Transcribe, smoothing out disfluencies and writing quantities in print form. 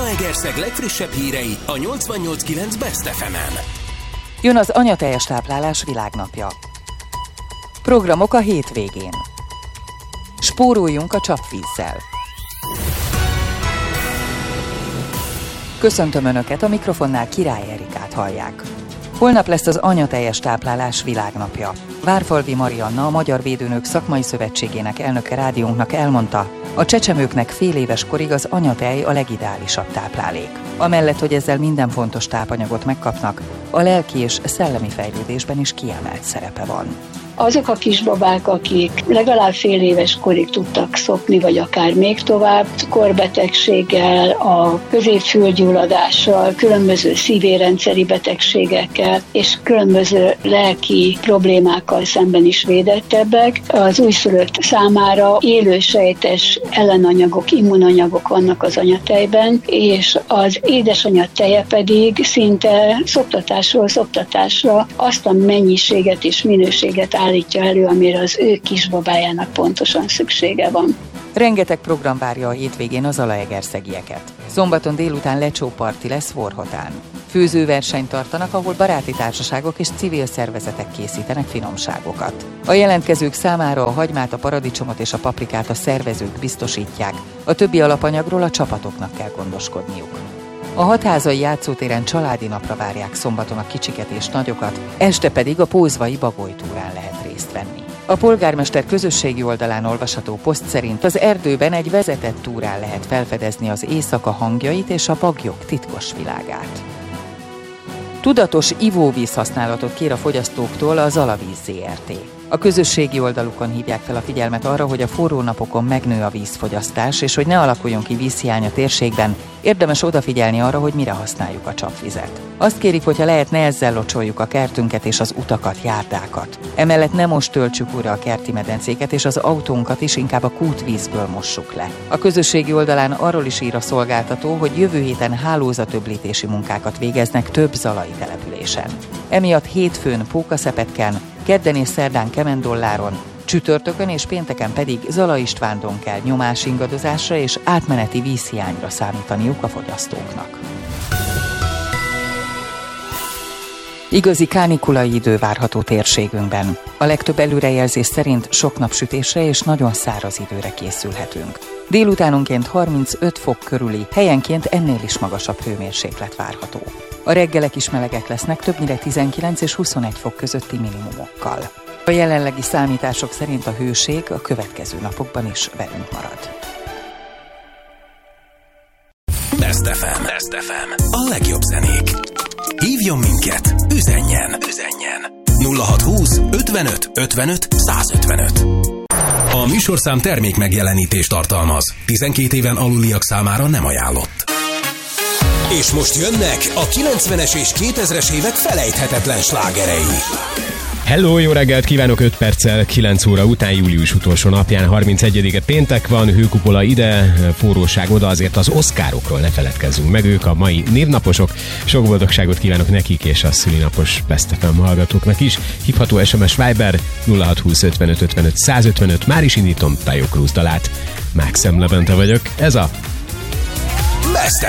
Zalaegerszeg legfrissebb hírei a 88.9 Best FM-en. Jön az anyatejes táplálás világnapja. Programok a hétvégén. Spóroljunk a csapvízzel. Köszöntöm Önöket, a mikrofonnál Király Erikát hallják. Holnap lesz az anyatejes táplálás világnapja. Várfalvi Marianna, a Magyar Védőnők Szakmai Szövetségének elnöke rádiónknak elmondta, a csecsemőknek fél éves korig az anyatej a legideálisabb táplálék. Amellett, hogy ezzel minden fontos tápanyagot megkapnak, a lelki és szellemi fejlődésben is kiemelt szerepe van. Azok a kisbabák, akik legalább fél éves korig tudtak szopni, vagy akár még tovább, cukorbetegséggel, a középfülgyulladással, különböző szívérendszeri betegségekkel és különböző lelki problémákkal szemben is védettebbek. Az újszülött számára élősejtes ellenanyagok, immunanyagok vannak az anyatejben, és az édesanyja teje pedig szinte szoptatásról szoptatásra azt a mennyiséget és minőséget állítja elő, amire az ő kisbabájának pontosan szüksége van. Rengeteg program várja a hétvégén az zalaegerszegieket. Szombaton délután lecsóparti lesz Vorhotán. Főzőversenyt tartanak, ahol baráti társaságok és civil szervezetek készítenek finomságokat. A jelentkezők számára a hagymát, a paradicsomot és a paprikát a szervezők biztosítják, a többi alapanyagról a csapatoknak kell gondoskodniuk. A Hatházai játszótéren családi napra várják szombaton a kicsiket és nagyokat, este pedig a Pózvai Bagolytúrán lehet részt venni. A polgármester közösségi oldalán olvasható poszt szerint az erdőben egy vezetett túrán lehet felfedezni az éjszaka hangjait és a baglyok titkos világát. Tudatos ivóvíz használatot kér a fogyasztóktól a Zalavíz Zrt. A közösségi oldalukon hívják fel a figyelmet arra, hogy a forró napokon megnő a vízfogyasztás, és hogy ne alakuljon ki vízhiány a térségben, érdemes odafigyelni arra, hogy mire használjuk a csapvizet. Azt kérik, hogyha lehet, ne ezzel locsoljuk a kertünket és az utakat, járdákat. Emellett ne most töltsük újra a kerti medencéket, és az autónkat is inkább a kútvízből mossuk le. A közösségi oldalán arról is ír a szolgáltató, hogy jövő héten hálózatöblítési munkákat végeznek több zalai településen. Emiatt hétfőn Pókaszepetken, kedden és szerdán Kemendolláron, csütörtökön és pénteken pedig Zala Istvándon kell nyomásingadozásra és átmeneti vízhiányra számítaniuk a fogyasztóknak. Igazi kánikulai idő várható térségünkben. A legtöbb előrejelzés szerint sok napsütésre és nagyon száraz időre készülhetünk. Délutánonként 35 fok körüli, helyenként ennél is magasabb hőmérséklet várható. A reggelek is melegek lesznek, többnyire 19 és 21 fok közötti minimumokkal. A jelenlegi számítások szerint a hőség a következő napokban is velünk marad. Best FM. Best FM. A legjobb zenék. Hívjon minket, üzenjen. 0620 55 55 155. A műsorszám termék megjelenítést tartalmaz. 12 éven aluliak számára nem ajánlott. És most jönnek a 90-es és 2000-es évek felejthetetlen slágerei. Hello, jó reggelt kívánok, 5 perccel 9 óra után, július utolsó napján, 31-e péntek van, hőkupola ide, forróság oda, azért az Oscarokról ne feledkezzünk meg, ők a mai névnaposok. Sok boldogságot kívánok nekik és a szülinapos Best FM hallgatóknak is. Hívható SMS Viber 0620 55 55 155, már is indítom Tayo Cruz dalát. Max M. Levente vagyok, ez a Best